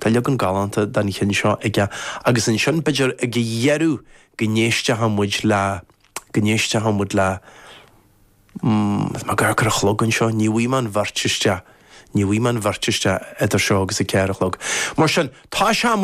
fellog an galanta dan chin seo ige agus an sin beidir ag dhearú gnéiste hamúid le má gar a chlogann seo níhuí man bhartiste idir seo agus a ceirichlog. Mar sin tá